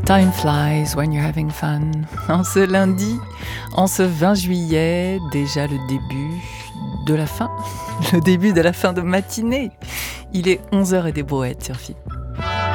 Time flies when you're having fun. En ce lundi, en ce 20 juillet, déjà le début de la fin. Le début de la fin de matinée. Il est 11h et des brouettes sur FIP.